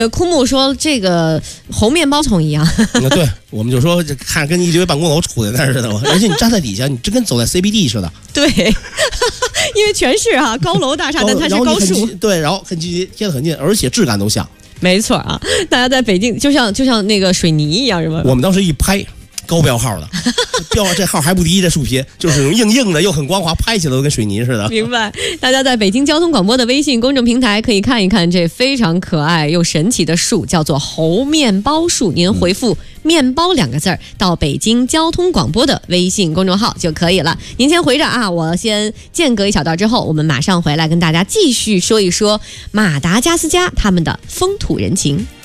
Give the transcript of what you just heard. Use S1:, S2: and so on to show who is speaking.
S1: 枯木说这个猴面包虫一样，
S2: 对，我们就说这看着跟一堆办公楼杵在那儿似的，而且你站在底下，你真跟走在 CBD 似的。
S1: 对，因为全是高楼大厦，但它是高树，
S2: 对，然后很贴得很近，而且质感都像。
S1: 没错啊，大家在北京就像那个水泥一样，是吗？
S2: 我们当时一拍。高标号的，标这号还不低，这树皮就是那种硬的，又很光滑，拍起来都跟水泥似的。
S1: 明白。大家在北京交通广播的微信公众平台可以看一看这非常可爱又神奇的树，叫做猴面包树。您回复“面包”2个字到北京交通广播的微信公众号就可以了。您先回着啊，我先间隔一小段之后，我们马上回来跟大家继续说一说马达加斯加他们的风土人情。